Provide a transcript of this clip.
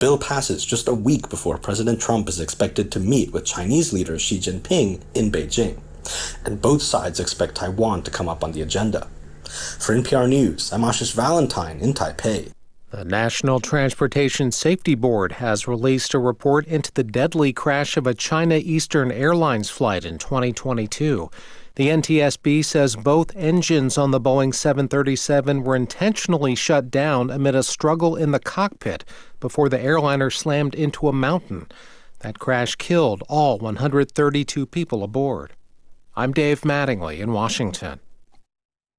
Bill passes just a week before President Trump is expected to meet with Chinese leader Xi Jinping in Beijing, and both sides expect Taiwan to come up on the agenda. For NPR News, I'm Ashish Valentine in Taipei. The National Transportation Safety Board has released a report into the deadly crash of a China Eastern Airlines flight in 2022. The NTSB says both engines on the Boeing 737 were intentionally shut down amid a struggle in the cockpit before the airliner slammed into a mountain. That crash killed all 132 people aboard. I'm Dave Mattingly in Washington.